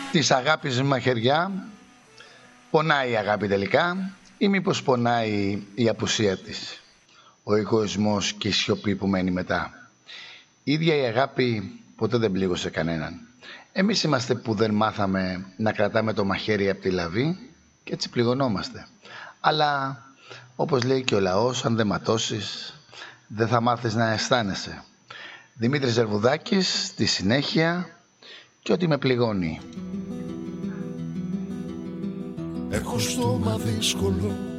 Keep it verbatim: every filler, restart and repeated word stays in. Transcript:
Της αγάπης μαχαιριά, πονάει η αγάπη τελικά ή μήπως πονάει η απουσία της, ο εγωισμός και η σιωπή που μένει μετά. Η ίδια η αγάπη ποτέ δεν πλήγωσε κανέναν. Εμείς είμαστε που δεν μάθαμε να κρατάμε το μαχαίρι από τη λαβή και έτσι πληγωνόμαστε. Αλλά όπως λέει και ο λαός, αν δεν ματώσεις δεν θα μάθεις να αισθάνεσαι. Δημήτρης Ζερβουδάκης, στη συνέχεια, και ό,τι με πληγώνει. Έχω στόμα δύσκολο